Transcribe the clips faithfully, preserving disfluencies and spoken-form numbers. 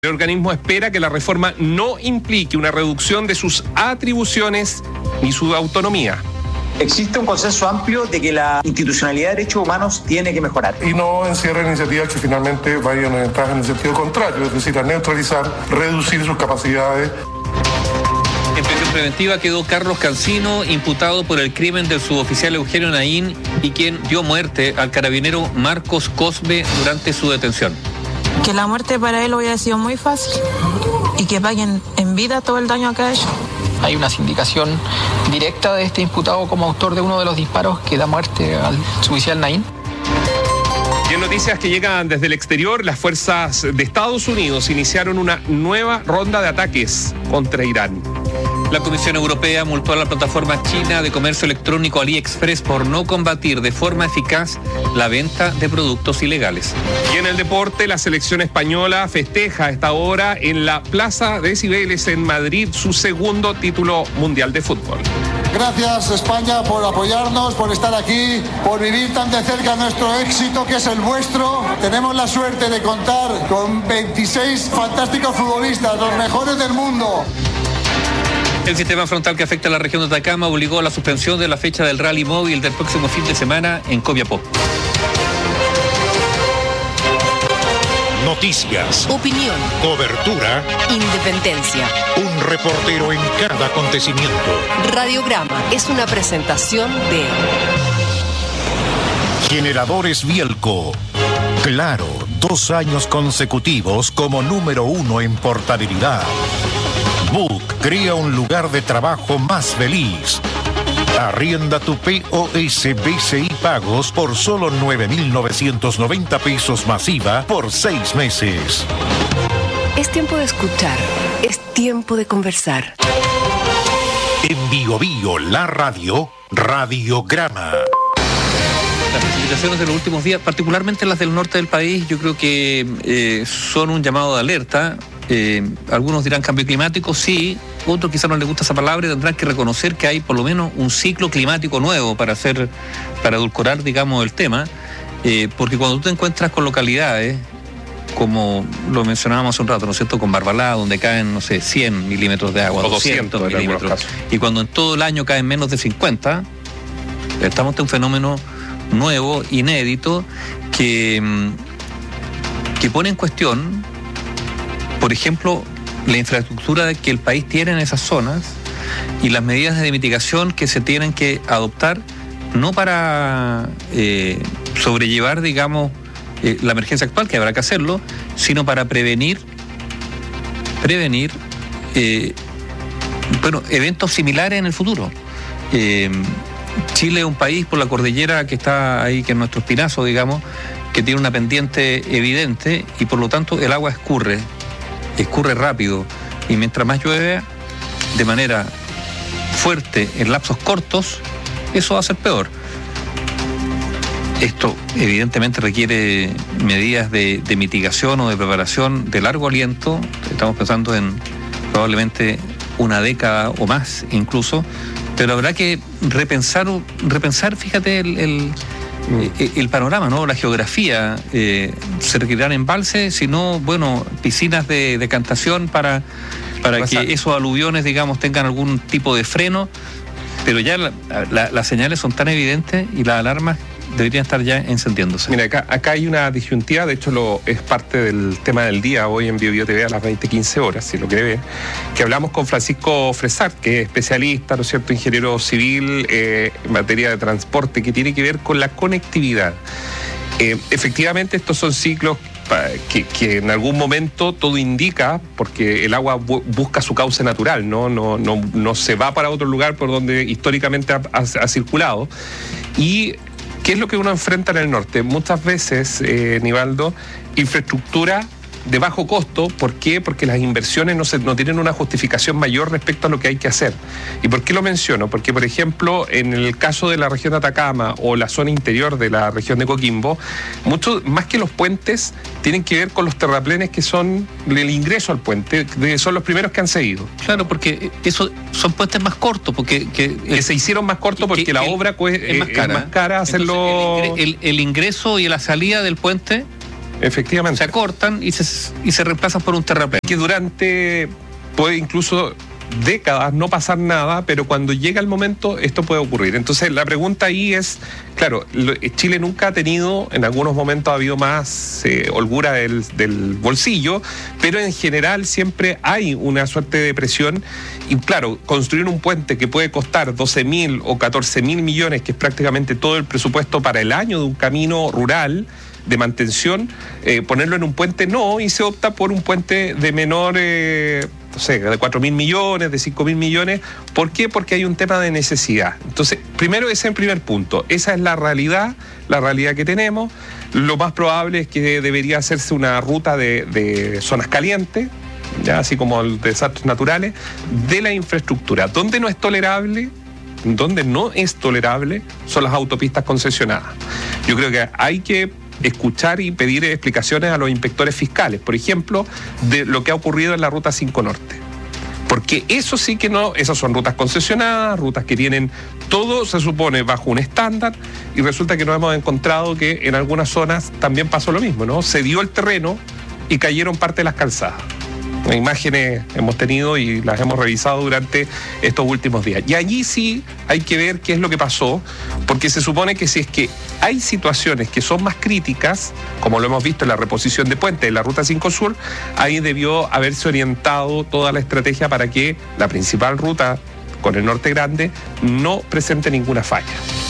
El organismo espera que la reforma no implique una reducción de sus atribuciones ni su autonomía. Existe un consenso amplio de que la institucionalidad de derechos humanos tiene que mejorar. Y no encierra iniciativas que finalmente vayan a entrar en el sentido contrario, es decir, a neutralizar, reducir sus capacidades. En prisión preventiva quedó Carlos Cancino, imputado por el crimen del suboficial Eugenio Naín y quien dio muerte al carabinero Marcos Cosbe durante su detención. Que la muerte para él hubiera sido muy fácil y que paguen en vida todo el daño que ha hecho. Hay una sindicación directa de este imputado como autor de uno de los disparos que da muerte al suboficial Naín. Y en noticias que llegan desde el exterior, las fuerzas de Estados Unidos iniciaron una nueva ronda de ataques contra Irán. La Comisión Europea multó a la plataforma china de comercio electrónico AliExpress por no combatir de forma eficaz la venta de productos ilegales. Y en el deporte, la selección española festeja a esta hora en la Plaza de Cibeles en Madrid su segundo título mundial de fútbol. Gracias España por apoyarnos, por estar aquí, por vivir tan de cerca nuestro éxito que es el vuestro. Tenemos la suerte de contar con veintiséis fantásticos futbolistas, los mejores del mundo. El sistema frontal que afecta a la región de Atacama obligó a la suspensión de la fecha del rally móvil del próximo fin de semana en Copiapó. Noticias, opinión, cobertura, independencia. Un reportero en cada acontecimiento. Radiograma es una presentación de Generadores Bielco. Claro, dos años consecutivos como número uno en portabilidad. Book crea un lugar de trabajo más feliz. Arrienda tu P O S B C I pagos por solo nueve mil novecientos noventa pesos masiva por seis meses. Es tiempo de escuchar, es tiempo de conversar. En Bio Bio, la radio, Radiograma. Las precipitaciones de los últimos días, particularmente las del norte del país, yo creo que eh, son un llamado de alerta. Eh, algunos dirán cambio climático, sí, otros quizás no les gusta esa palabra y tendrán que reconocer que hay por lo menos un ciclo climático nuevo para hacer, para edulcorar, digamos, el tema, eh, porque cuando tú te encuentras con localidades, como lo mencionábamos hace un rato, ¿no es cierto?, con Barbalá, donde caen, no sé, cien milímetros de agua, o doscientos milímetros, y cuando en todo el año caen menos de cincuenta, estamos ante un fenómeno nuevo, inédito, que, que pone en cuestión, por ejemplo, la infraestructura que el país tiene en esas zonas y las medidas de mitigación que se tienen que adoptar, no para eh, sobrellevar, digamos, eh, la emergencia actual, que habrá que hacerlo, sino para prevenir, prevenir, eh, bueno, eventos similares en el futuro. Eh, Chile es un país por la cordillera que está ahí, que es nuestro espinazo, digamos, que tiene una pendiente evidente y por lo tanto el agua escurre. escurre rápido y mientras más llueve de manera fuerte en lapsos cortos, eso va a ser peor. Esto evidentemente requiere medidas de, de mitigación o de preparación de largo aliento. Estamos pensando en probablemente una década o más incluso, pero habrá que repensar, repensar fíjate, el, el el panorama, ¿no? La geografía, eh, se requerirán embalses, sino, bueno, piscinas de decantación para, para que esos aluviones, digamos, tengan algún tipo de freno, pero ya la, la, las señales son tan evidentes y las alarmas deberían estar ya encendiéndose. Mira, acá, acá hay una disyuntiva, de hecho lo es parte del tema del día hoy en Bio Bio T V a las veinte quince horas, si lo quiere ver, que hablamos con Francisco Fresat, que es especialista, ¿no es cierto?, ingeniero civil eh, en materia de transporte, que tiene que ver con la conectividad. Eh, efectivamente, estos son ciclos que, que en algún momento todo indica, porque el agua bu- busca su cauce natural, ¿no? No, no, no se va para otro lugar por donde históricamente ha, ha, ha circulado. Y ¿qué es lo que uno enfrenta en el norte? Muchas veces, eh, Nivaldo, infraestructura de bajo costo. ¿Por qué? Porque las inversiones no, se, no tienen una justificación mayor respecto a lo que hay que hacer. ¿Y por qué lo menciono? Porque, por ejemplo, en el caso de la región de Atacama o la zona interior de la región de Coquimbo, mucho más que los puentes tienen que ver con los terraplenes que son el ingreso al puente, que son los primeros que han seguido. Claro, porque eso son puentes más cortos, porque que, que se hicieron más cortos porque que, la obra pues, es más cara, es más cara hacerlo. Entonces, el, el, el ingreso y la salida del puente Efectivamente. Se acortan y se, y se reemplazan por un terraplén. Que durante, puede incluso décadas no pasar nada, pero cuando llega el momento esto puede ocurrir. Entonces la pregunta ahí es, claro, Chile nunca ha tenido, en algunos momentos ha habido más eh, holgura del, del bolsillo, pero en general siempre hay una suerte de presión y claro, construir un puente que puede costar doce mil o catorce mil millones, que es prácticamente todo el presupuesto para el año de un camino rural de mantención, eh, ponerlo en un puente no, y se opta por un puente de menor, eh, no sé, de cuatro mil millones, de cinco mil millones. ¿Por qué? Porque hay un tema de necesidad. Entonces, primero ese es el primer punto. Esa es la realidad, la realidad que tenemos. Lo más probable es que debería hacerse una ruta de, de zonas calientes, ya así como desastres naturales, de la infraestructura. Donde no es tolerable, donde no es tolerable, son las autopistas concesionadas. Yo creo que hay que escuchar y pedir explicaciones a los inspectores fiscales, por ejemplo, de lo que ha ocurrido en la Ruta cinco Norte. Porque eso sí que no, esas son rutas concesionadas, rutas que tienen todo, se supone, bajo un estándar, y resulta que nos hemos encontrado que en algunas zonas también pasó lo mismo, ¿no? Se dio el terreno y cayeron parte de las calzadas. Imágenes hemos tenido y las hemos revisado durante estos últimos días. Y allí sí hay que ver qué es lo que pasó, porque se supone que si es que hay situaciones que son más críticas, como lo hemos visto en la reposición de puentes de la Ruta cinco Sur, ahí debió haberse orientado toda la estrategia para que la principal ruta con el Norte Grande no presente ninguna falla.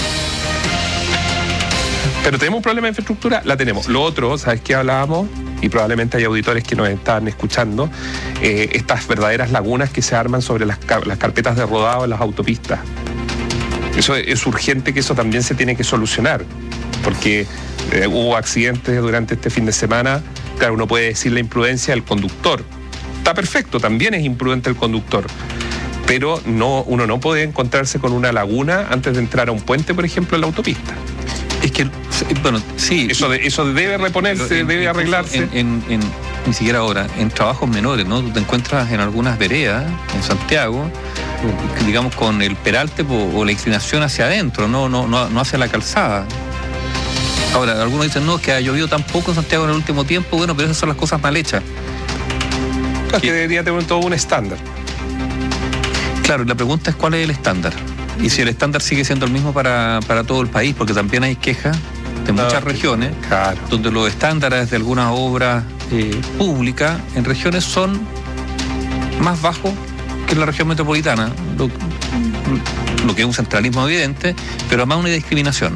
Pero tenemos un problema de infraestructura, la tenemos. Lo otro, ¿sabes qué hablábamos? Y probablemente hay auditores que nos están escuchando, eh, estas verdaderas lagunas que se arman sobre las, las carpetas de rodado en las autopistas. Eso es, es urgente, que eso también se tiene que solucionar, porque eh, hubo accidentes durante este fin de semana. Claro, uno puede decir la imprudencia del conductor. Está perfecto, también es imprudente el conductor. Pero no, uno no puede encontrarse con una laguna antes de entrar a un puente, por ejemplo, en la autopista. Es que, bueno, sí. Eso, de, eso debe reponerse, en, debe arreglarse. En, en, en, ni siquiera ahora, en trabajos menores, ¿no? Tú te encuentras en algunas veredas, en Santiago, digamos, con el peralte o, o la inclinación hacia adentro, no, no, no, no hacia la calzada. Ahora, algunos dicen, no, que ha llovido tan poco en Santiago en el último tiempo. Bueno, pero esas son las cosas mal hechas. Claro, que debería tener todo un estándar. Claro, la pregunta es cuál es el estándar. Y si el estándar sigue siendo el mismo para, para todo el país, porque también hay quejas de muchas no, regiones, claro, donde los estándares de algunas obras eh, públicas en regiones son más bajos que en la región metropolitana, lo, lo que es un centralismo evidente, pero además una discriminación.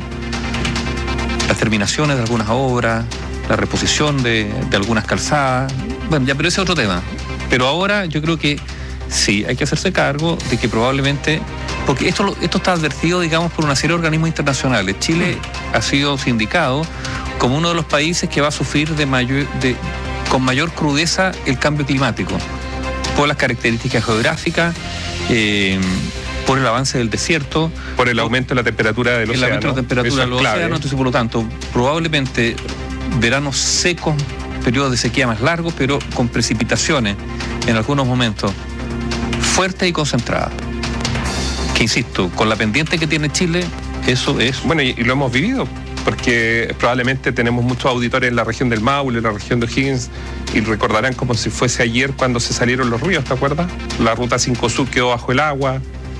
Las terminaciones de algunas obras, la reposición de, de algunas calzadas, bueno, ya, pero ese es otro tema. Pero ahora yo creo que sí, hay que hacerse cargo de que probablemente, porque esto, esto está advertido, digamos, por una serie de organismos internacionales. Chile ha sido sindicado como uno de los países que va a sufrir de mayor, de, con mayor crudeza el cambio climático, por las características geográficas, eh, por el avance del desierto, por el aumento de la temperatura del océano. El aumento de la temperatura del océano, entonces, por lo tanto, probablemente veranos secos, periodos de sequía más largos, pero con precipitaciones en algunos momentos fuertes y concentradas. Que insisto, con la pendiente que tiene Chile, eso es... Bueno, y, y lo hemos vivido, porque probablemente tenemos muchos auditores en la región del Maule, en la región de O'Higgins, y recordarán como si fuese ayer cuando se salieron los ríos, ¿te acuerdas? La Ruta cinco Sur quedó bajo el agua,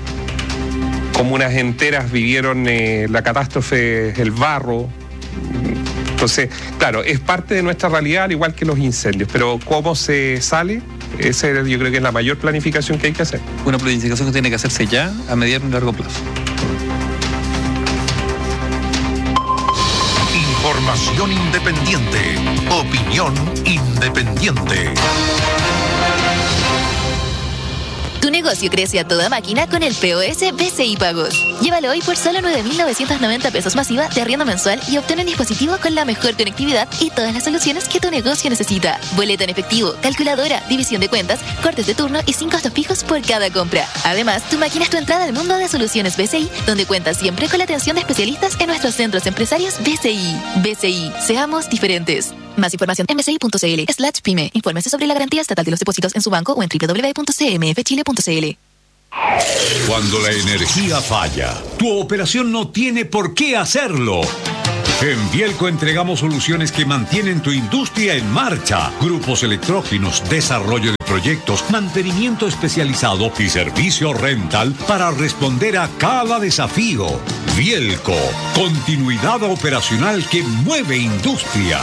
comunas enteras vivieron eh, la catástrofe, el barro. Entonces, claro, es parte de nuestra realidad, al igual que los incendios, pero ¿cómo se sale? Esa yo creo que es la mayor planificación que hay que hacer. Una planificación que tiene que hacerse ya, a mediano y largo plazo. Información independiente. Opinión independiente. Tu negocio crece a toda máquina con el P O S B C I Pagos. Llévalo hoy por solo nueve mil novecientos noventa pesos masiva de arriendo mensual y obtén un dispositivo con la mejor conectividad y todas las soluciones que tu negocio necesita. Boleta en efectivo, calculadora, división de cuentas, cortes de turno y sin costos fijos por cada compra. Además, tu máquina es tu entrada al mundo de soluciones B C I, donde cuentas siempre con la atención de especialistas en nuestros centros empresarios B C I. B C I, seamos diferentes. Más información en bci.cl slash pyme. Infórmese sobre la garantía estatal de los depósitos en su banco o en doble u doble u doble u punto c m f chile punto c l. Cuando la energía falla, tu operación no tiene por qué hacerlo. En Bielco entregamos soluciones que mantienen tu industria en marcha. Grupos electrógenos, desarrollo de proyectos, mantenimiento especializado y servicio rental para responder a cada desafío. Bielco, continuidad operacional que mueve industrias.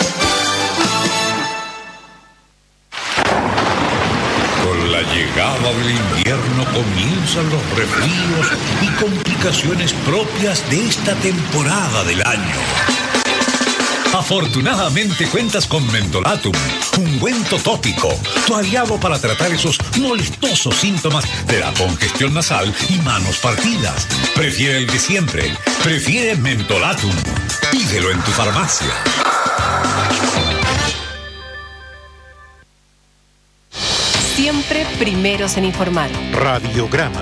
Con la llegada del invierno comienzan los resfríos y complicaciones propias de esta temporada del año. Afortunadamente cuentas con Mentolatum, ungüento tópico, tu aliado para tratar esos molestosos síntomas de la congestión nasal y manos partidas. Prefiere el de siempre, prefiere Mentolatum. Pídelo en tu farmacia. Siempre primeros en informar. Radiograma.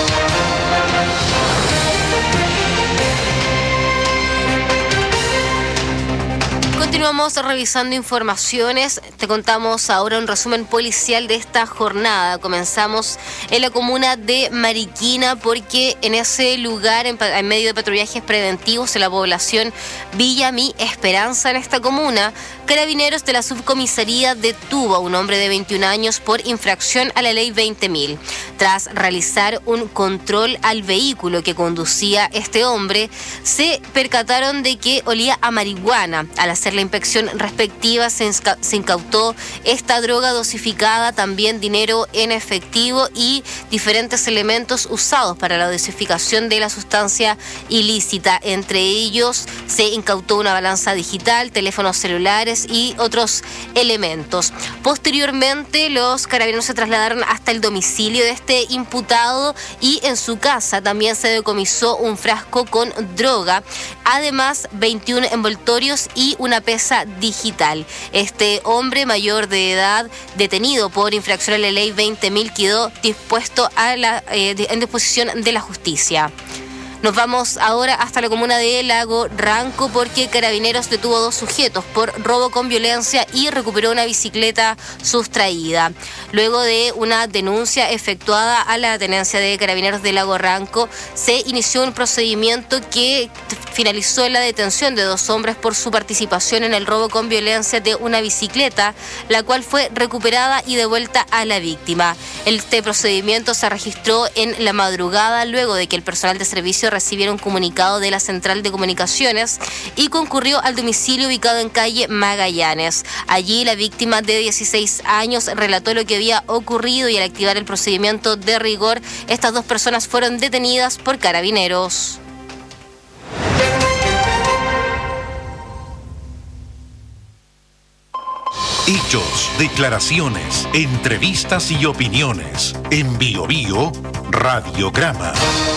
Continuamos revisando informaciones. Te contamos ahora un resumen policial de esta jornada. Comenzamos en la comuna de Mariquina porque en ese lugar, en, en medio de patrullajes preventivos en la población Villa Mi Esperanza en esta comuna, Carabineros de la subcomisaría detuvo a un hombre de veintiún años por infracción a la ley veinte mil. Tras realizar un control al vehículo que conducía este hombre, se percataron de que olía a marihuana. Al hacer la inspección respectiva se, se incautó esta droga dosificada, también dinero en efectivo y diferentes elementos usados para la dosificación de la sustancia ilícita. Entre ellos se incautó una balanza digital, teléfonos celulares y otros elementos. Posteriormente, los carabineros se trasladaron hasta el domicilio de este imputado y en su casa también se decomisó un frasco con droga, además veintiún envoltorios y una pesa digital. Este hombre mayor de edad detenido por infracción a la ley veinte mil quedó dispuesto a la, eh, en disposición de la justicia. Nos vamos ahora hasta la comuna de Lago Ranco porque Carabineros detuvo a dos sujetos por robo con violencia y recuperó una bicicleta sustraída. Luego de una denuncia efectuada a la tenencia de Carabineros de Lago Ranco, se inició un procedimiento que finalizó en la detención de dos hombres por su participación en el robo con violencia de una bicicleta, la cual fue recuperada y devuelta a la víctima. Este procedimiento se registró en la madrugada luego de que el personal de servicio recibiera un comunicado de la Central de Comunicaciones y concurrió al domicilio ubicado en calle Magallanes. Allí la víctima de dieciséis años relató lo que había ocurrido y al activar el procedimiento de rigor, estas dos personas fueron detenidas por Carabineros. Hechos, declaraciones, entrevistas y opiniones. En Bio Bio, Radiograma.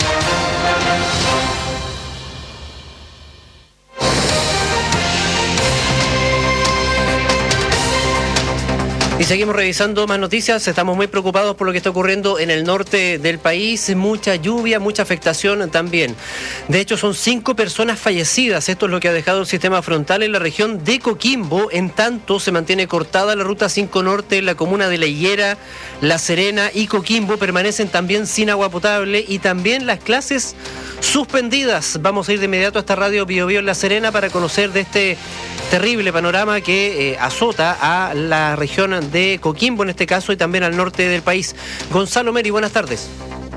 Y seguimos revisando más noticias. Estamos muy preocupados por lo que está ocurriendo en el norte del país. Mucha lluvia, mucha afectación también. De hecho, son cinco personas fallecidas. Esto es lo que ha dejado el sistema frontal en la región de Coquimbo. En tanto, se mantiene cortada la ruta cinco Norte en la comuna de La Higuera, La Serena y Coquimbo. Permanecen también sin agua potable y también las clases suspendidas. Vamos a ir de inmediato a esta radio Bio Bio en La Serena para conocer de este terrible panorama que eh, azota a la región de Coquimbo en este caso y también al norte del país. Gonzalo Meri, buenas tardes.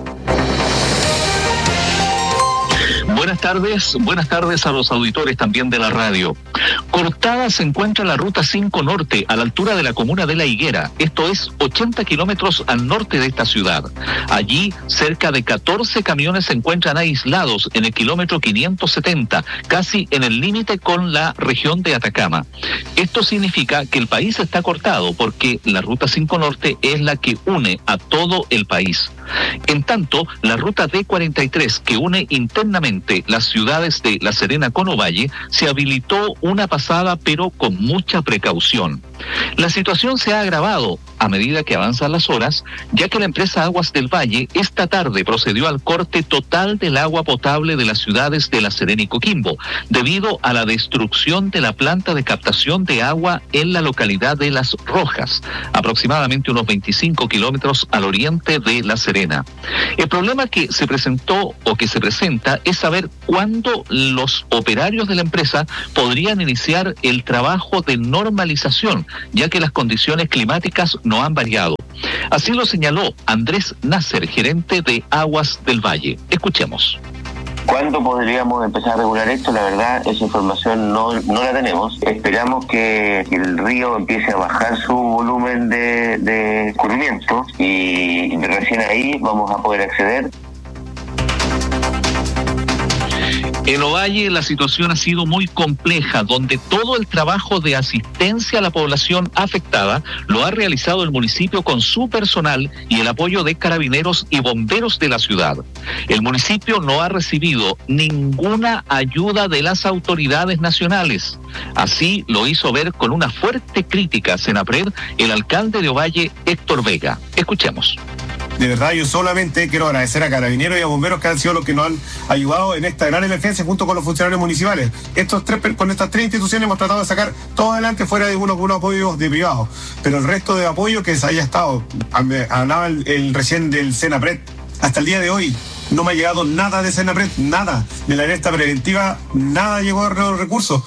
Buenas tardes, buenas tardes a los auditores también de la radio. Cortada se encuentra la ruta cinco Norte a la altura de la comuna de La Higuera, esto es ochenta kilómetros al norte de esta ciudad. Allí cerca de catorce camiones se encuentran aislados en el kilómetro quinientos setenta, casi en el límite con la región de Atacama. Esto significa que el país está cortado porque la ruta cinco Norte es la que une a todo el país. En tanto, la ruta D cuarenta y tres, que une internamente las ciudades de La Serena con Ovalle, se habilitó una pasada, pero con mucha precaución. La situación se ha agravado a medida que avanzan las horas, ya que la empresa Aguas del Valle esta tarde procedió al corte total del agua potable de las ciudades de La Serena y Coquimbo, debido a la destrucción de la planta de captación de agua en la localidad de Las Rojas, aproximadamente unos veinticinco kilómetros al oriente de La Serena. El problema que se presentó o que se presenta es saber cuándo los operarios de la empresa podrían iniciar el trabajo de normalización, ya que las condiciones climáticas no han variado. Así lo señaló Andrés Nasser, gerente de Aguas del Valle. Escuchemos. ¿Cuándo podríamos empezar a regular esto? La verdad, esa información no, no la tenemos. Esperamos que el río empiece a bajar su volumen de, de escurrimiento y recién ahí vamos a poder acceder. En Ovalle la situación ha sido muy compleja, donde todo el trabajo de asistencia a la población afectada lo ha realizado el municipio con su personal y el apoyo de carabineros y bomberos de la ciudad. El municipio no ha recibido ninguna ayuda de las autoridades nacionales. Así lo hizo ver con una fuerte crítica a Senapred el alcalde de Ovalle, Héctor Vega. Escuchemos. De verdad, yo solamente quiero agradecer a carabineros y a bomberos que han sido los que nos han ayudado en esta gran emergencia junto con los funcionarios municipales. Estos tres, con estas tres instituciones hemos tratado de sacar todo adelante fuera de unos, unos apoyos de privados. Pero el resto de apoyo que se haya estado, hablaba el, el recién del Senapred, hasta el día de hoy no me ha llegado nada de Senapred, nada. De la alerta preventiva, nada llegó a los recursos.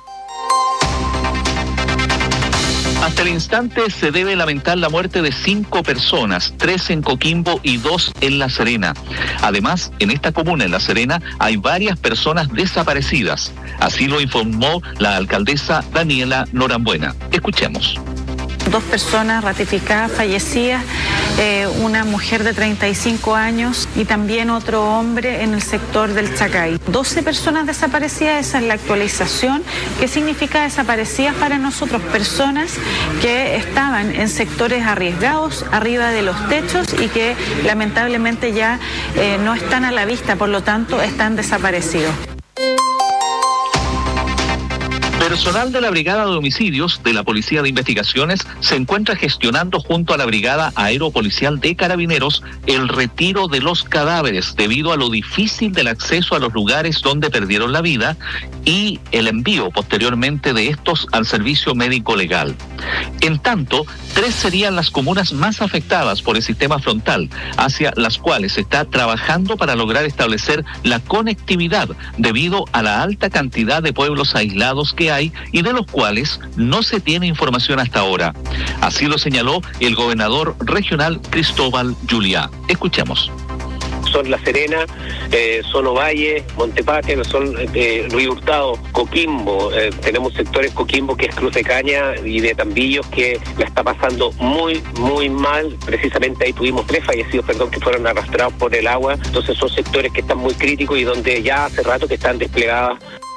Hasta el instante se debe lamentar la muerte de cinco personas, tres en Coquimbo y dos en La Serena. Además, en esta comuna, en La Serena, hay varias personas desaparecidas. Así lo informó la alcaldesa Daniela Norambuena. Escuchemos. Dos personas ratificadas, fallecidas, eh, una mujer de treinta y cinco años y también otro hombre en el sector del Chacay. doce personas desaparecidas, esa es la actualización. ¿Qué significa desaparecidas para nosotros? Personas que estaban en sectores arriesgados, arriba de los techos y que lamentablemente ya eh, no están a la vista, por lo tanto están desaparecidos. Personal de la Brigada de Homicidios de la Policía de Investigaciones se encuentra gestionando junto a la Brigada Aeropolicial de Carabineros el retiro de los cadáveres debido a lo difícil del acceso a los lugares donde perdieron la vida y el envío posteriormente de estos al servicio médico legal. En tanto, tres serían las comunas más afectadas por el sistema frontal, hacia las cuales se está trabajando para lograr establecer la conectividad debido a la alta cantidad de pueblos aislados que hay y de los cuales no se tiene información hasta ahora. Así lo señaló el gobernador regional Cristóbal Juliá. Escuchemos. Son La Serena, eh, son Ovalle, Montepatria, son eh, Río Hurtado, Coquimbo. Eh, tenemos sectores Coquimbo que es Cruz de Caña y de Tambillos que la está pasando muy, muy mal. Precisamente ahí tuvimos tres fallecidos, perdón, que fueron arrastrados por el agua. Entonces son sectores que están muy críticos y donde ya hace rato que están desplegadas.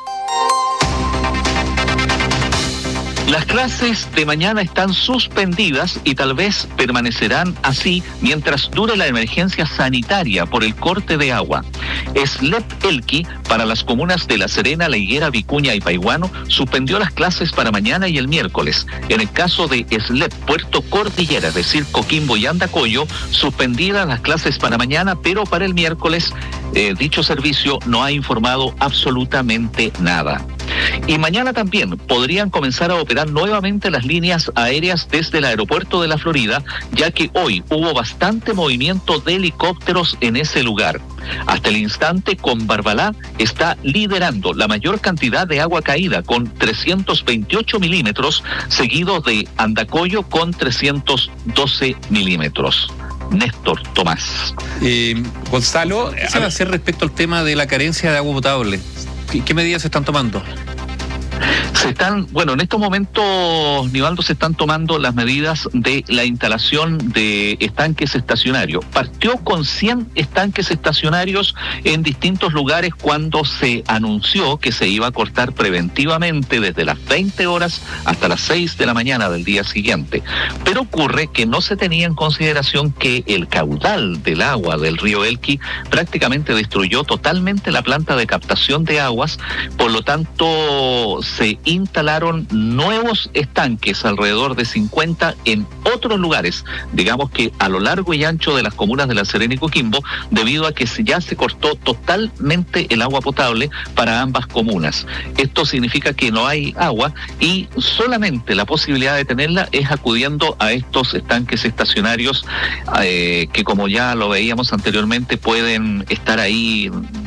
Las clases de mañana están suspendidas y tal vez permanecerán así mientras dure la emergencia sanitaria por el corte de agua. SLEP Elqui, para las comunas de La Serena, La Higuera, Vicuña y Paihuano, suspendió las clases para mañana y el miércoles. En el caso de SLEP Puerto Cordillera, es decir, Coquimbo y Andacollo, suspendidas las clases para mañana, pero para el miércoles eh, dicho servicio no ha informado absolutamente nada. Y mañana también podrían comenzar a operar nuevamente las líneas aéreas desde el aeropuerto de la Florida, ya que hoy hubo bastante movimiento de helicópteros en ese lugar. Hasta el instante, Combarbalá está liderando la mayor cantidad de agua caída con trescientos veintiocho milímetros, seguido de Andacollo con trescientos doce milímetros. Néstor Tomás. Eh, Gonzalo, ¿qué se va a hacer respecto al tema de la carencia de agua potable? ¿Qué, qué medidas se están tomando? Se están, bueno, en estos momentos, Nivaldo, se están tomando las medidas de la instalación de estanques estacionarios. Partió con cien estanques estacionarios en distintos lugares cuando se anunció que se iba a cortar preventivamente desde las veinte horas hasta las seis de la mañana del día siguiente. Pero ocurre que no se tenía en consideración que el caudal del agua del río Elqui prácticamente destruyó totalmente la planta de captación de aguas, por lo tanto se instalaron nuevos estanques, alrededor de cincuenta en otros lugares, digamos que a lo largo y ancho de las comunas de La Serena y Coquimbo, debido a que ya se cortó totalmente el agua potable para ambas comunas. Esto significa que no hay agua y solamente la posibilidad de tenerla es acudiendo a estos estanques estacionarios eh, que, como ya lo veíamos anteriormente, pueden estar ahí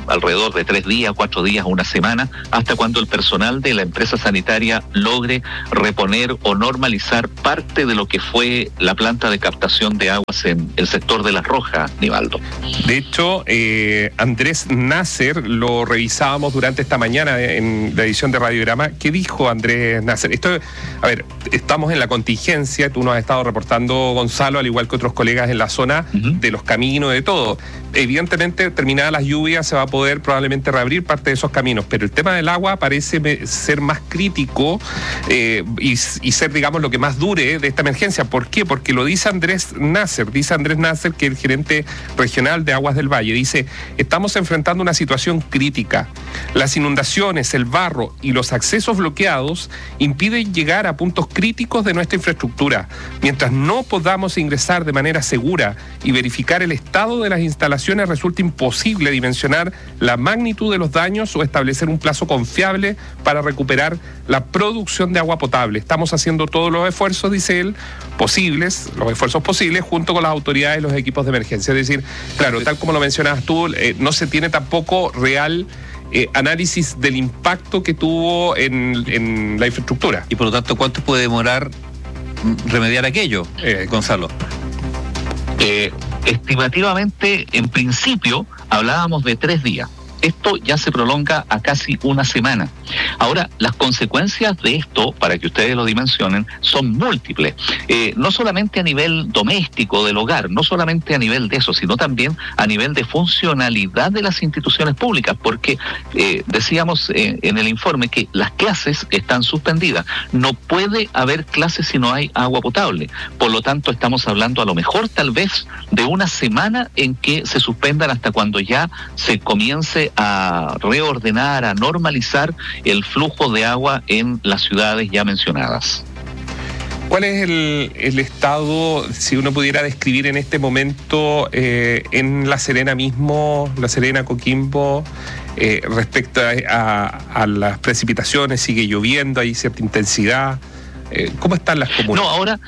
alrededor de tres días, cuatro días, una semana, hasta cuando el personal de la empresa sanitaria logre reponer o normalizar parte de lo que fue la planta de captación de aguas en el sector de Las Rojas, Nivaldo. De hecho, eh, Andrés Nasser, lo revisábamos durante esta mañana en la edición de Radiograma. ¿Qué dijo Andrés Nasser? Esto, a ver, estamos en la contingencia, tú nos has estado reportando, Gonzalo, al igual que otros colegas en la zona, uh-huh, de los caminos, de todo. Evidentemente, terminadas las lluvias, se va a poder probablemente reabrir parte de esos caminos, pero el tema del agua parece ser más crítico eh, y, y ser, digamos, lo que más dure de esta emergencia. ¿Por qué? Porque lo dice Andrés Nasser, dice Andrés Nasser, que es el gerente regional de Aguas del Valle, dice: estamos enfrentando una situación crítica. Las inundaciones, el barro y los accesos bloqueados impiden llegar a puntos críticos de nuestra infraestructura. Mientras no podamos ingresar de manera segura y verificar el estado de las instalaciones, resulta imposible dimensionar la magnitud de los daños o establecer un plazo confiable para recuperar la producción de agua potable. Estamos haciendo todos los esfuerzos, dice él, posibles, los esfuerzos posibles, junto con las autoridades y los equipos de emergencia. Es decir, claro, tal como lo mencionabas tú, eh, no se tiene tampoco real eh, análisis del impacto que tuvo en, en la infraestructura. Y por lo tanto, ¿cuánto puede demorar remediar aquello, eh, Gonzalo? Eh, estimativamente, en principio, hablábamos de tres días. Esto ya se prolonga a casi una semana. Ahora, las consecuencias de esto, para que ustedes lo dimensionen, son múltiples. Eh, no solamente a nivel doméstico del hogar, no solamente a nivel de eso, sino también a nivel de funcionalidad de las instituciones públicas, porque eh, decíamos eh, en el informe que las clases están suspendidas. No puede haber clases si no hay agua potable. Por lo tanto, estamos hablando a lo mejor tal vez de una semana en que se suspendan hasta cuando ya se comience a reordenar, a normalizar el flujo de agua en las ciudades ya mencionadas. ¿Cuál es el, el estado, si uno pudiera describir en este momento, eh, en La Serena mismo, La Serena, Coquimbo, eh, respecto a, a, a las precipitaciones? ¿Sigue lloviendo? ¿Hay cierta intensidad? Eh, ¿Cómo están las comunas? No, ahora,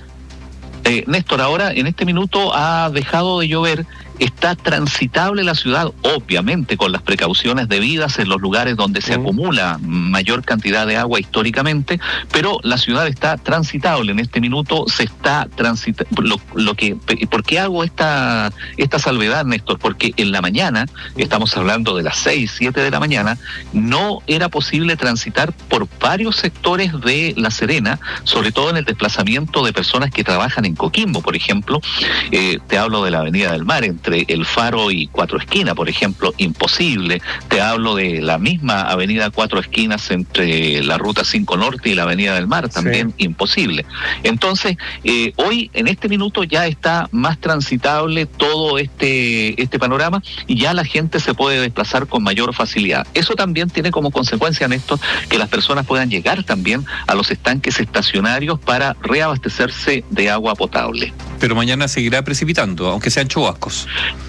eh, Néstor, ahora en este minuto ha dejado de llover. Está transitable la ciudad, obviamente con las precauciones debidas en los lugares donde se mm. acumula mayor cantidad de agua históricamente, pero la ciudad está transitable. En este minuto se está transitando. Lo, lo que, ¿por qué hago esta, esta salvedad, Néstor? Porque en la mañana, estamos hablando de las seis, siete de la mañana, no era posible transitar por varios sectores de La Serena, sobre todo en el desplazamiento de personas que trabajan en Coquimbo, por ejemplo. Eh, te hablo de la Avenida del Mar, entre El Faro y Cuatro Esquinas, por ejemplo, imposible. Te hablo de la misma avenida Cuatro Esquinas entre la Ruta cinco Norte y la Avenida del Mar, también sí. Imposible. Entonces, eh, hoy, en este minuto, ya está más transitable todo este, este panorama y ya la gente se puede desplazar con mayor facilidad. Eso también tiene como consecuencia, Néstor, que las personas puedan llegar también a los estanques estacionarios para reabastecerse de agua potable. Pero mañana seguirá precipitando, aunque sean chubascos.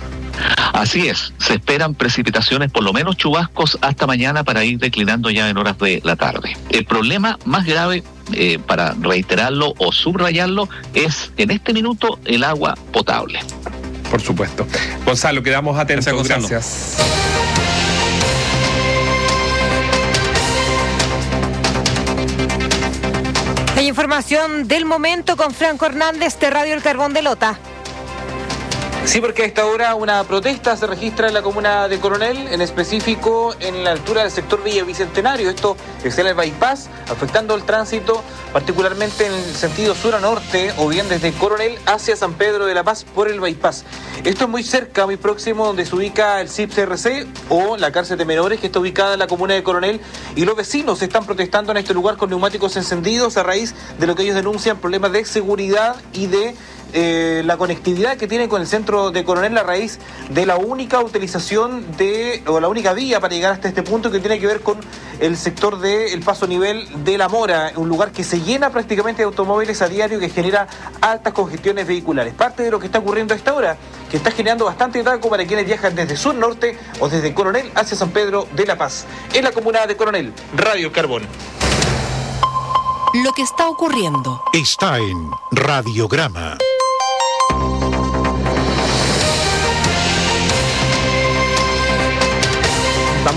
Así es, se esperan precipitaciones, por lo menos chubascos, hasta mañana para ir declinando ya en horas de la tarde. El problema más grave, eh, para reiterarlo o subrayarlo, es en este minuto el agua potable. Por supuesto. Gonzalo, quedamos atentos. Gracias. Gracias. Hay información del momento con Franco Hernández de Radio El Carbón de Lota. Sí, porque a esta hora una protesta se registra en la comuna de Coronel, en específico en la altura del sector Villa Bicentenario. Esto es en el bypass, afectando el tránsito, particularmente en el sentido sur a norte, o bien desde Coronel hacia San Pedro de la Paz por el bypass. Esto es muy cerca, muy próximo, donde se ubica el C I P C R C o la cárcel de menores, que está ubicada en la comuna de Coronel, y los vecinos están protestando en este lugar con neumáticos encendidos a raíz de lo que ellos denuncian problemas de seguridad y de Eh, la conectividad que tiene con el centro de Coronel a raíz de la única utilización de, o la única vía para llegar hasta este punto, que tiene que ver con el sector del paso nivel de La Mora, un lugar que se llena prácticamente de automóviles a diario, que genera altas congestiones vehiculares. Parte de lo que está ocurriendo a esta hora, que está generando bastante taco para quienes viajan desde sur norte o desde Coronel hacia San Pedro de la Paz. En la comuna de Coronel, Radio Carbón. Lo que está ocurriendo está en Radiograma.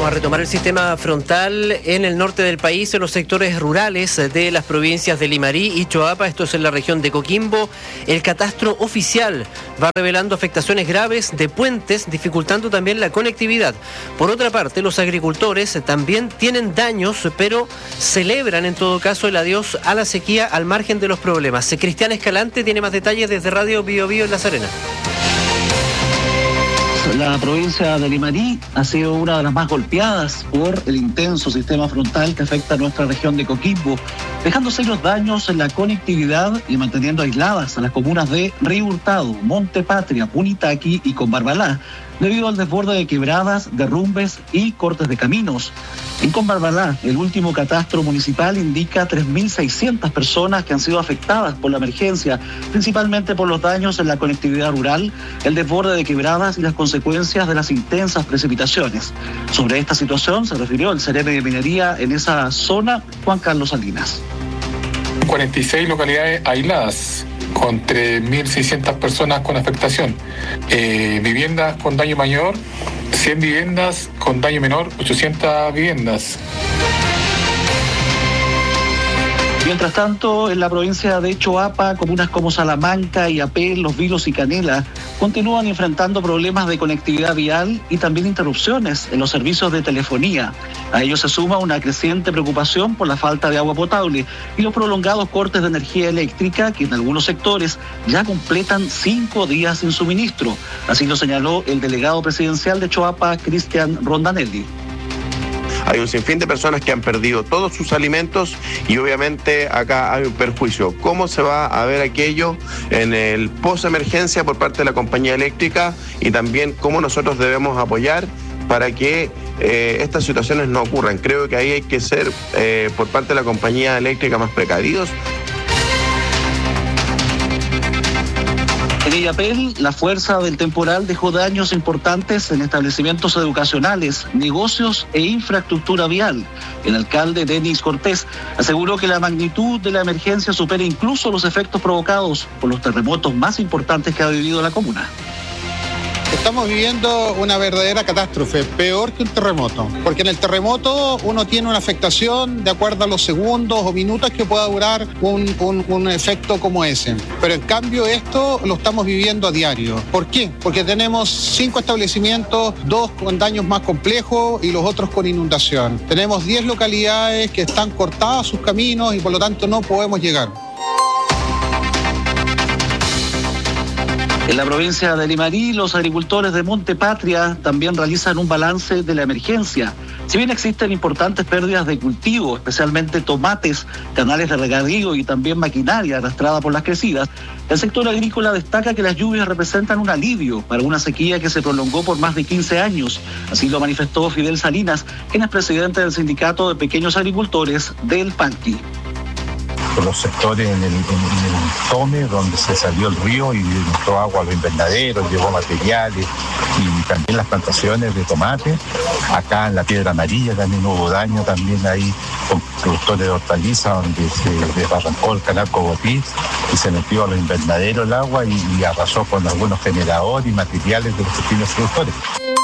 Vamos a retomar el sistema frontal en el norte del país, en los sectores rurales de las provincias de Limarí y Choapa. Esto es en la región de Coquimbo. El catastro oficial va revelando afectaciones graves de puentes, dificultando también la conectividad. Por otra parte, los agricultores también tienen daños, pero celebran en todo caso el adiós a la sequía al margen de los problemas. Cristian Escalante tiene más detalles desde Radio Bio Bio en La Serena. La provincia de Limarí ha sido una de las más golpeadas por el intenso sistema frontal que afecta a nuestra región de Coquimbo, dejando serios daños en la conectividad y manteniendo aisladas a las comunas de Río Hurtado, Monte Patria, Punitaqui y Combarbalá, debido al desborde de quebradas, derrumbes y cortes de caminos. En Combarbalá, el último catastro municipal indica tres mil seiscientas personas que han sido afectadas por la emergencia, principalmente por los daños en la conectividad rural, el desborde de quebradas y las consecuencias de las intensas precipitaciones. Sobre esta situación se refirió el Cereme de Minería en esa zona, Juan Carlos Salinas. cuarenta y seis localidades aisladas, con tres mil seiscientas personas con afectación. Eh, viviendas con daño mayor, cien viviendas, con daño menor, ochocientas viviendas. Mientras tanto, en la provincia de Choapa, comunas como Salamanca, Iapel, Los Vilos y Canela continúan enfrentando problemas de conectividad vial y también interrupciones en los servicios de telefonía. A ello se suma una creciente preocupación por la falta de agua potable y los prolongados cortes de energía eléctrica que en algunos sectores ya completan cinco días sin suministro. Así lo señaló el delegado presidencial de Choapa, Cristian Rondanelli. Hay un sinfín de personas que han perdido todos sus alimentos y obviamente acá hay un perjuicio. ¿Cómo se va a ver aquello en el post-emergencia por parte de la compañía eléctrica y también cómo nosotros debemos apoyar para que eh, estas situaciones no ocurran? Creo que ahí hay que ser eh, por parte de la compañía eléctrica más precavidos. En Illapel, la fuerza del temporal dejó daños importantes en establecimientos educacionales, negocios e infraestructura vial. El alcalde Denis Cortés aseguró que la magnitud de la emergencia supera incluso los efectos provocados por los terremotos más importantes que ha vivido la comuna. Estamos viviendo una verdadera catástrofe, peor que un terremoto, porque en el terremoto uno tiene una afectación de acuerdo a los segundos o minutos que pueda durar un, un, un efecto como ese. Pero en cambio esto lo estamos viviendo a diario. ¿Por qué? Porque tenemos cinco establecimientos, dos con daños más complejos y los otros con inundación. Tenemos diez localidades que están cortadas sus caminos y por lo tanto no podemos llegar. En la provincia de Limarí, los agricultores de Monte Patria también realizan un balance de la emergencia. Si bien existen importantes pérdidas de cultivo, especialmente tomates, canales de regadío y también maquinaria arrastrada por las crecidas, el sector agrícola destaca que las lluvias representan un alivio para una sequía que se prolongó por más de quince años. Así lo manifestó Fidel Salinas, quien es presidente del Sindicato de Pequeños Agricultores del Panqui. Por los sectores en el, en, en el Tome, donde se salió el río y entró agua a los invernaderos, llevó materiales y también las plantaciones de tomate. Acá en la Piedra Amarilla también hubo daño, también ahí con productores de hortalizas, donde se desbarrancó el canal Cogotí y se metió a los invernaderos el agua y, y arrasó con algunos generadores y materiales de los pequeños productores.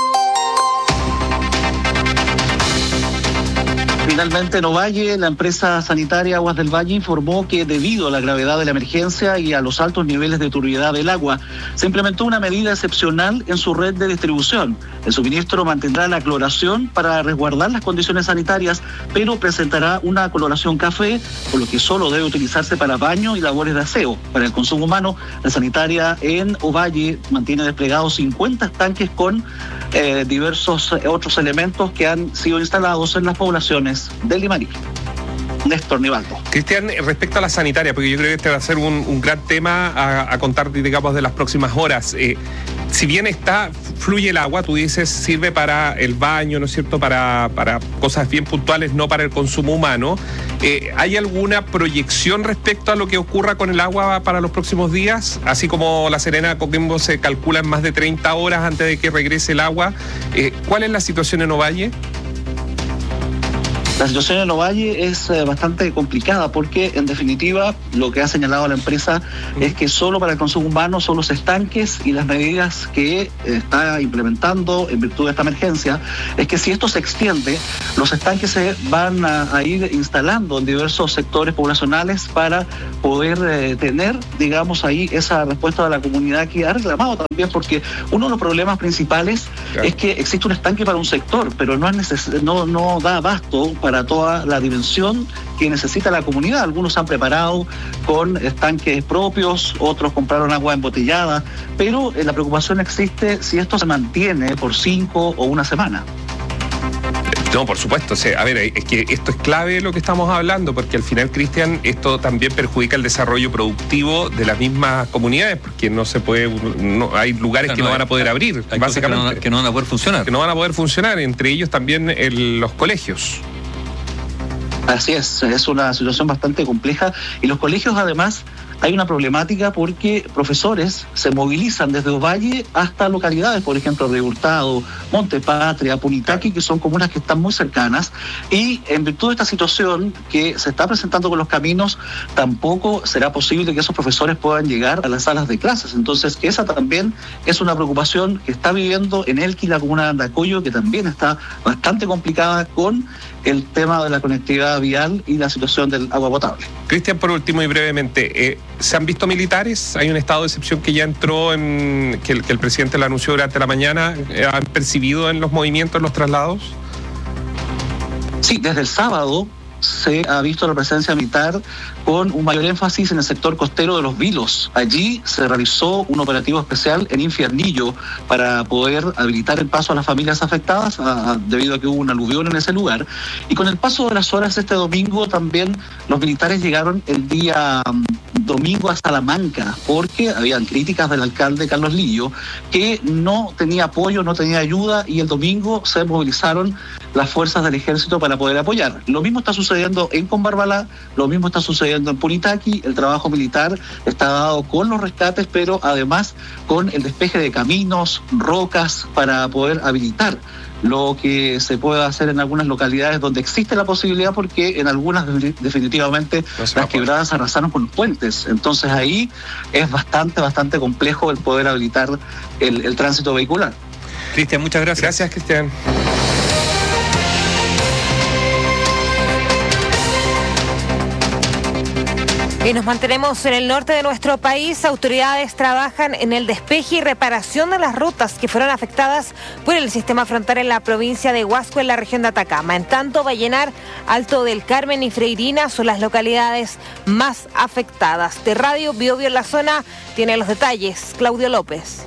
Finalmente, en Ovalle, la empresa sanitaria Aguas del Valle informó que debido a la gravedad de la emergencia y a los altos niveles de turbiedad del agua, se implementó una medida excepcional en su red de distribución. El suministro mantendrá la cloración para resguardar las condiciones sanitarias, pero presentará una coloración café, por lo que solo debe utilizarse para baño y labores de aseo. Para el consumo humano, la sanitaria en Ovalle mantiene desplegados cincuenta tanques con eh, diversos otros elementos que han sido instalados en las poblaciones del Limarí. Néstor Nivaldo. Cristian, respecto a la sanitaria, porque yo creo que este va a ser un, un gran tema a, a contar, digamos, de las próximas horas. Eh, si bien está, fluye el agua, tú dices, sirve para el baño, ¿no es cierto?, para, para cosas bien puntuales, no para el consumo humano. Eh, ¿Hay alguna proyección respecto a lo que ocurra con el agua para los próximos días? Así como La Serena, Coquimbo se calcula en más de treinta horas antes de que regrese el agua. Eh, ¿Cuál es la situación en Ovalle? La situación en Ovalle es eh, bastante complicada porque, en definitiva, lo que ha señalado la empresa es que solo para el consumo humano son los estanques y las medidas que está implementando en virtud de esta emergencia, es que si esto se extiende, los estanques se van a, a ir instalando en diversos sectores poblacionales para poder eh, tener, digamos, ahí esa respuesta de la comunidad que ha reclamado también, porque uno de los problemas principales claro. es que existe un estanque para un sector, pero no, es neces- no, no da abasto para toda la dimensión que necesita la comunidad. Algunos se han preparado con estanques propios, otros compraron agua embotellada, pero eh, la preocupación existe si esto se mantiene por cinco o una semana. No, por supuesto. O sea, a ver, es que esto es clave lo que estamos hablando, porque al final, Cristian, esto también perjudica el desarrollo productivo de las mismas comunidades, porque no se puede, no, hay lugares o sea, que no, no van a poder abrir, hay básicamente. Que no, que no van a poder funcionar. Que no van a poder funcionar, entre ellos también el, los colegios. Así es, es una situación bastante compleja y los colegios además hay una problemática porque profesores se movilizan desde Ovalle hasta localidades, por ejemplo, Río Hurtado, Montepatria, Punitaqui, que son comunas que están muy cercanas, y en virtud de esta situación que se está presentando con los caminos, tampoco será posible que esos profesores puedan llegar a las salas de clases. Entonces, esa también es una preocupación que está viviendo en Elqui, la comuna de Andacollo, que también está bastante complicada con el tema de la conectividad vial y la situación del agua potable. Cristian, por último y brevemente, eh, ¿se han visto militares? Hay un estado de excepción que ya entró, en que el, que el presidente lo anunció durante la mañana. Eh, ¿Han percibido en los movimientos, los traslados? Sí, desde el sábado se ha visto la presencia militar con un mayor énfasis en el sector costero de Los Vilos. Allí se realizó un operativo especial en Infiernillo para poder habilitar el paso a las familias afectadas a, a, debido a que hubo un aluvión en ese lugar. Y con el paso de las horas este domingo también los militares llegaron el día um, domingo a Salamanca, porque habían críticas del alcalde Carlos Lillo que no tenía apoyo, no tenía ayuda, y el domingo se movilizaron las fuerzas del ejército para poder apoyar. Lo mismo está sucediendo en Combarbalá, lo mismo está sucediendo en Punitaqui. El trabajo militar está dado con los rescates, pero además con el despeje de caminos, rocas, para poder habilitar lo que se puede hacer en algunas localidades donde existe la posibilidad, porque en algunas definitivamente no las quebradas arrasaron con los puentes. Entonces ahí es bastante, bastante complejo el poder habilitar el, el tránsito vehicular. Cristian, muchas gracias. Gracias, Cristian. Y nos mantenemos en el norte de nuestro país. Autoridades trabajan en el despeje y reparación de las rutas que fueron afectadas por el sistema frontal en la provincia de Huasco, en la región de Atacama. En tanto, Vallenar, Alto del Carmen y Freirina son las localidades más afectadas. De Radio Biobío en la zona tiene los detalles Claudio López.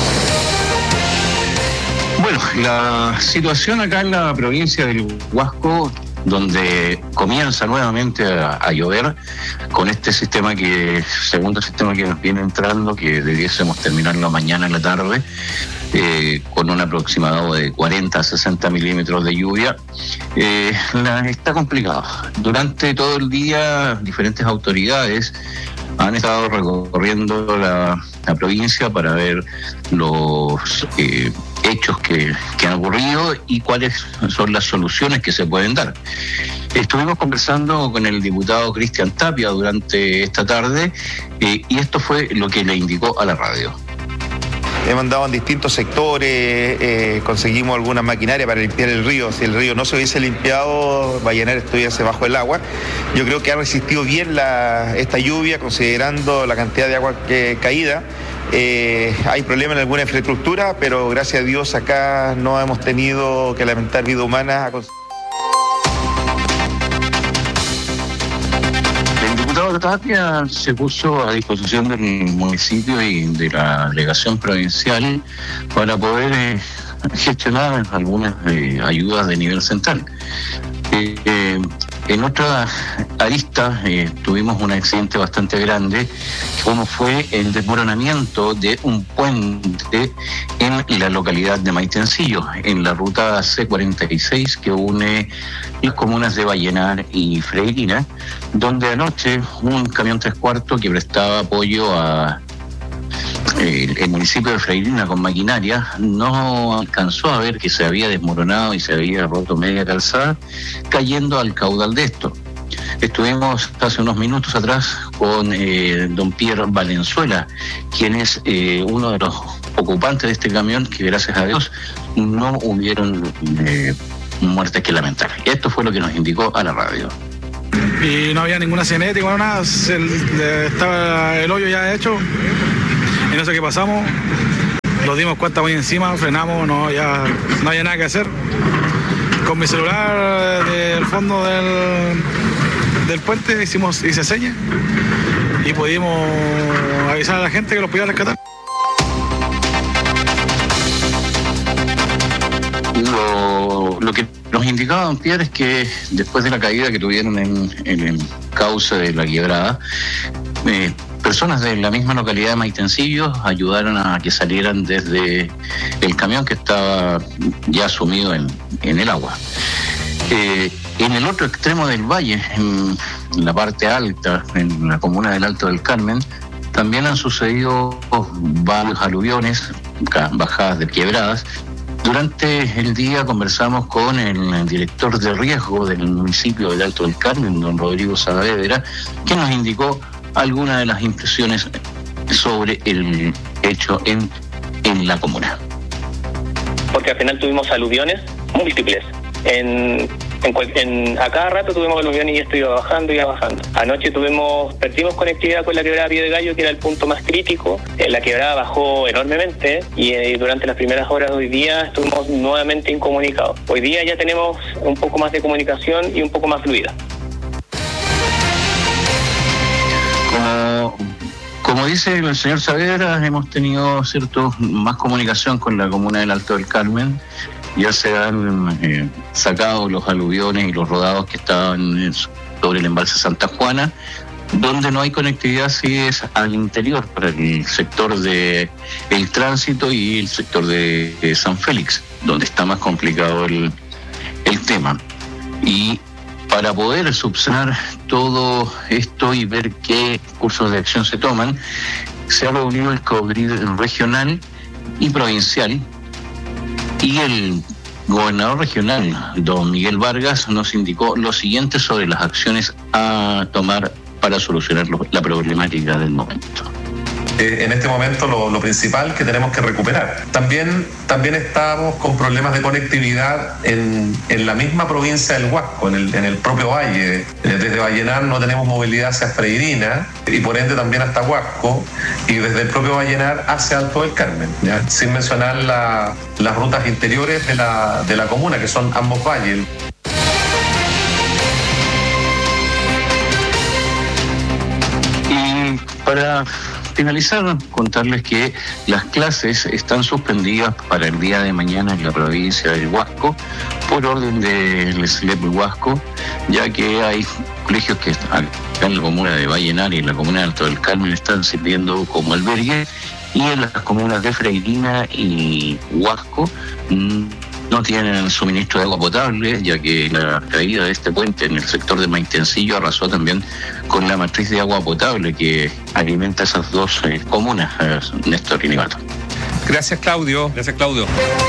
Bueno, la situación acá en la provincia del Huasco, donde comienza nuevamente a, a llover con este sistema que, segundo sistema que nos viene entrando, que debiésemos terminarlo mañana en la tarde, eh, con un aproximado de cuarenta a sesenta milímetros de lluvia, eh, la, está complicado. Durante todo el día, diferentes autoridades han estado recorriendo la, la provincia para ver los eh, hechos que, que han ocurrido y cuáles son las soluciones que se pueden dar. Estuvimos conversando con el diputado Cristian Tapia durante esta tarde eh, y esto fue lo que le indicó a la radio. Hemos andado en distintos sectores, eh, conseguimos alguna maquinaria para limpiar el río. Si el río no se hubiese limpiado, Vallenar estuviese bajo el agua. Yo creo que ha resistido bien la, esta lluvia, considerando la cantidad de agua que caída. Eh, hay problemas en alguna infraestructura, pero gracias a Dios acá no hemos tenido que lamentar vida humana. El diputado Tapia se puso a disposición del municipio y de la delegación provincial para poder eh, gestionar algunas eh, ayudas de nivel central. Eh, eh, en otra arista eh, tuvimos un accidente bastante grande, como fue el desmoronamiento de un puente en la localidad de Maitencillo, en la ruta C cuarenta y seis que une las comunas de Vallenar y Freirina, donde anoche un camión tres cuartos que prestaba apoyo a el, el municipio de Freirina con maquinaria no alcanzó a ver que se había desmoronado y se había roto media calzada, cayendo al caudal de esto. Estuvimos hace unos minutos atrás con eh, don Pierre Valenzuela, quien es eh, uno de los ocupantes de este camión, que gracias a Dios no hubieron eh, muertes que lamentar. Esto fue lo que nos indicó a la radio. Y no había ninguna cinética, no nada, el, estaba el hoyo ya hecho, y no sé qué pasamos, nos dimos cuenta muy encima, frenamos, no, ya no había nada que hacer. Con mi celular del fondo del, del puente hicimos, hice señas y pudimos avisar a la gente que los podía rescatar. Lo, lo que nos indicaba don Pierre es que después de la caída que tuvieron en, en el cauce de la quebrada, eh, personas de la misma localidad de Maitencillo ayudaron a que salieran desde el camión que estaba ya sumido en, en el agua. Eh, en el otro extremo del valle, en la parte alta, en la comuna del Alto del Carmen, también han sucedido varios aluviones, bajadas de quebradas. Durante el día conversamos con el director de riesgo del municipio del Alto del Carmen, don Rodrigo Saavedra, que nos indicó algunas de las impresiones sobre el hecho en, en la comuna. Porque al final tuvimos aluviones múltiples. En, en, en, a cada rato tuvimos aluviones y esto iba bajando y iba bajando. Anoche tuvimos, perdimos conectividad con la quebrada Pie de Gallo, que era el punto más crítico. La quebrada bajó enormemente y eh, durante las primeras horas de hoy día estuvimos nuevamente incomunicados. Hoy día ya tenemos un poco más de comunicación y un poco más fluida. Como, como dice el señor Saavedra, hemos tenido cierto más comunicación con la comuna del Alto del Carmen. Ya se han eh, sacado los aluviones y los rodados que estaban sobre el embalse Santa Juana. Donde no hay conectividad sí es al interior, para el sector de el tránsito y el sector de, de San Félix, donde está más complicado el, el tema. Y para poder subsanar todo esto y ver qué cursos de acción se toman, se ha reunido el Cabildo regional y provincial, y el gobernador regional, don Miguel Vargas, nos indicó lo siguiente sobre las acciones a tomar para solucionar la problemática del momento. Eh, en este momento lo, lo principal que tenemos que recuperar. También, también estamos con problemas de conectividad en, en la misma provincia del Huasco, en el, en el propio valle. Eh, desde Vallenar no tenemos movilidad hacia Freirina y por ende también hasta Huasco, y desde el propio Vallenar hacia Alto del Carmen, ¿ya? Sin mencionar la, las rutas interiores de la, de la comuna, que son ambos valles. Y para finalizar, contarles que las clases están suspendidas para el día de mañana en la provincia del Huasco por orden del S L E P Huasco, ya que hay colegios que acá en la comuna de Vallenar y en la comuna de Alto del Carmen están sirviendo como albergue, y en las comunas de Freirina y Huasco no tienen suministro de agua potable, ya que la caída de este puente en el sector de Maitencillo arrasó también con la matriz de agua potable que alimenta esas dos eh, comunas, eh, Néstor y Nivato. Gracias, Claudio. Gracias, Claudio.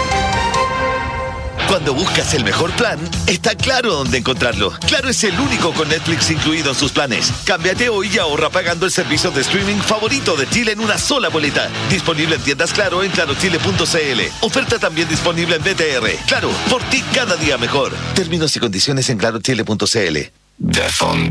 Cuando buscas el mejor plan, está Claro dónde encontrarlo. Claro es el único con Netflix incluido en sus planes. Cámbiate hoy y ahorra pagando el servicio de streaming favorito de Chile en una sola boleta. Disponible en tiendas Claro en claro chile punto c l. Oferta también disponible en B T R. Claro, por ti cada día mejor. Términos y condiciones en claro chile punto c l.